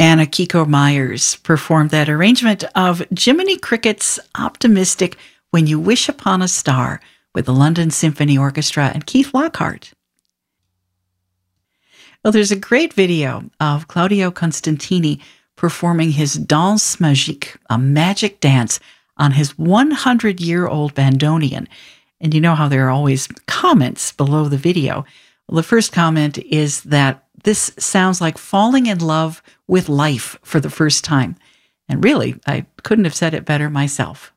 Anna Kiko Myers performed that arrangement of Jiminy Cricket's optimistic When You Wish Upon a Star with the London Symphony Orchestra and Keith Lockhart. Well, there's a great video of Claudio Constantini performing his Danse Magique, a magic dance, on his 100-year-old bandoneon. And you know how there are always comments below the video. Well, the first comment is that this sounds like falling in love with life for the first time. And really, I couldn't have said it better myself.